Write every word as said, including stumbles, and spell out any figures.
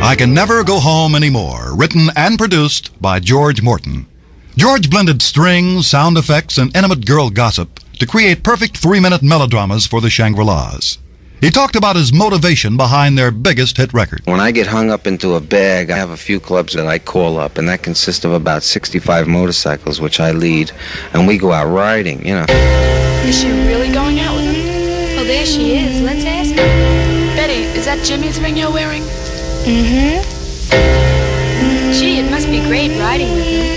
I Can Never Go Home Anymore, written and produced by George Morton. George blended strings, sound effects, and intimate girl gossip to create perfect three-minute melodramas for the Shangri-Las. He talked about his motivation behind their biggest hit record. When I get hung up into a bag, I have a few clubs that I call up, and that consists of about sixty-five motorcycles, which I lead, and we go out riding, you know. Is she really going out with him? Well, there she is. Let's ask her. Betty, is that Jimmy's ring you're wearing? Mm-hmm. Gee, it must be great riding with him.